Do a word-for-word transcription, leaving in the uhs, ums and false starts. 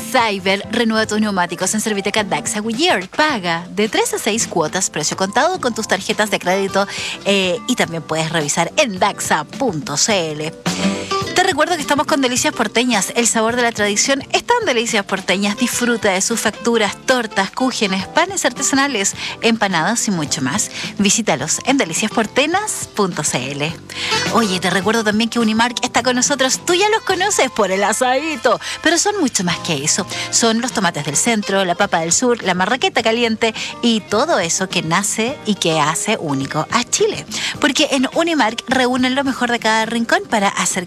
Cyber renueva tus neumáticos en Serviteca Daxa Goodyear. Paga de tres a seis cuotas, precio contado con tus tarjetas de crédito eh, y también puedes revisar en daxa punto c l. Te recuerdo que estamos con Delicias Porteñas. El sabor de la tradición está en Delicias Porteñas. Disfruta de sus facturas, tortas, cúgenes, panes artesanales, empanadas y mucho más. Visítalos en delicias portenas punto c l. Oye, te recuerdo también que Unimark está con nosotros. Tú ya los conoces por el asadito, pero son mucho más que eso. Son los tomates del centro, la papa del sur, la marraqueta caliente y todo eso que nace y que hace único a Chile. Porque en Unimark reúnen lo mejor de cada rincón para hacer